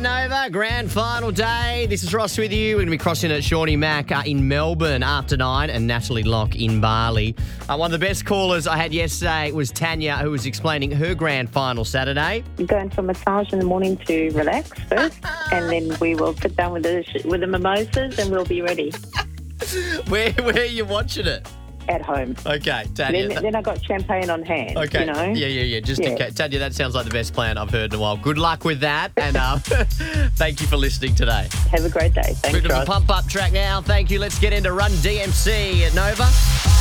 Nova, grand final day. This is Ross with you. We're going to be crossing at Shawnee Mac in Melbourne after 9 and Natalie Locke in Bali. One of the best callers I had yesterday was Tanya, who was explaining her grand final Saturday. We're going for a massage in the morning to relax first, and then we will sit down with the mimosas and we'll be ready Where are you watching it? at home. Okay, Tanya. Then I got champagne on hand. Okay. You know? Yeah. Just in case. Tanya, that sounds like the best plan I've heard in a while. Good luck with that, and thank you for listening today. Have a great day. Thanks, Bit of a Ross. pump-up track now. Thank you. Let's get into Run DMC at Nova.